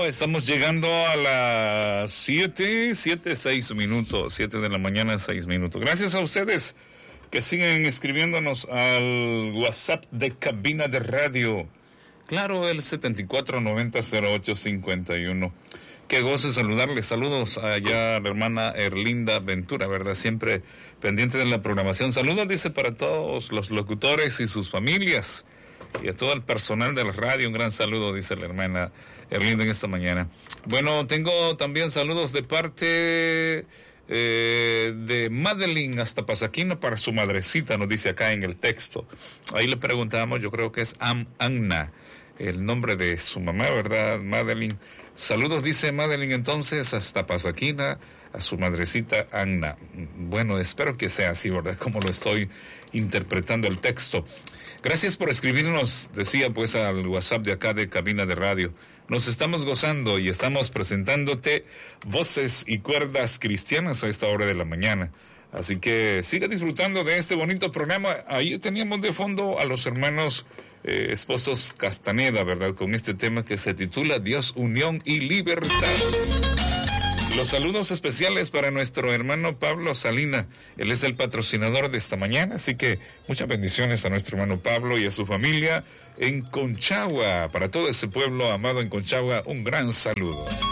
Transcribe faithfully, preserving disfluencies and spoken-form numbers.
estamos llegando a las siete, siete, seis minutos, siete de la mañana, seis minutos. Gracias a ustedes que siguen escribiéndonos al WhatsApp de Cabina de Radio. Claro, el setenta y cuatro noventa cero ocho cincuenta y uno. Qué gozo saludarles. Saludos allá a la hermana Erlinda Ventura, ¿verdad? Siempre pendiente de la programación. Saludos, dice, para todos los locutores y sus familias. Y a todo el personal de la radio, un gran saludo, dice la hermana Erlinda en esta mañana. Bueno, tengo también saludos de parte eh, de Madeline hasta Pasaquina para su madrecita, nos dice acá en el texto. Ahí le preguntamos, yo creo que es Am Anna, el nombre de su mamá, ¿verdad, Madeline? Saludos, dice Madeline, entonces, hasta Pasaquina, a su madrecita Anna. Bueno, espero que sea así, ¿verdad? Como lo estoy interpretando el texto. Gracias por escribirnos, decía pues al WhatsApp de acá de Cabina de Radio. Nos estamos gozando y estamos presentándote voces y cuerdas cristianas a esta hora de la mañana. Así que siga disfrutando de este bonito programa. Ahí teníamos de fondo a los hermanos eh, esposos Castaneda, ¿verdad? Con este tema que se titula Dios, Unión y Libertad. Los saludos especiales para nuestro hermano Pablo Salina. Él es el patrocinador de esta mañana, así que muchas bendiciones a nuestro hermano Pablo y a su familia en Conchagua. Para todo ese pueblo amado en Conchagua, un gran saludo.